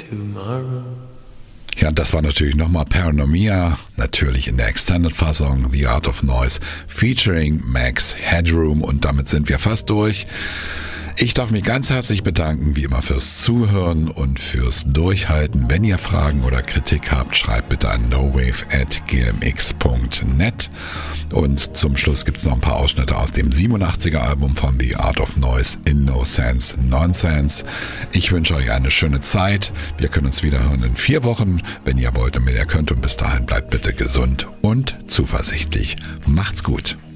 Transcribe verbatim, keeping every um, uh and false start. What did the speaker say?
tomorrow. Ja, das war natürlich nochmal Paranomia, natürlich in der Extended-Fassung, The Art of Noise, featuring Max Headroom, und damit sind wir fast durch. Ich darf mich ganz herzlich bedanken, wie immer, fürs Zuhören und fürs Durchhalten. Wenn ihr Fragen oder Kritik habt, schreibt bitte an nowave at g m x punkt net. Und zum Schluss gibt es noch ein paar Ausschnitte aus dem siebenundachtziger Album von The Art of Noise, In No Sense Nonsense. Ich wünsche euch eine schöne Zeit. Wir können uns wieder hören in vier Wochen, wenn ihr wollt und wenn ihr könnt. Und bis dahin bleibt bitte gesund und zuversichtlich. Macht's gut.